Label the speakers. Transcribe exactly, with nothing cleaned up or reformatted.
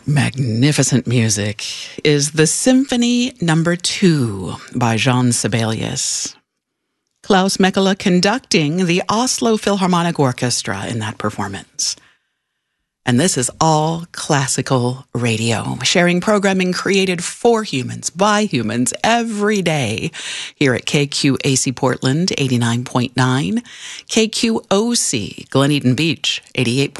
Speaker 1: Magnificent music is the Symphony Number Two by Jean Sibelius. Klaus Mekela conducting the Oslo Philharmonic Orchestra in that performance. And this is All Classical Radio, sharing programming created for humans, by humans, every day here at K Q A C Portland, eighty-nine point nine, K Q O C, Glen Eden Beach, eighty-eight point nine.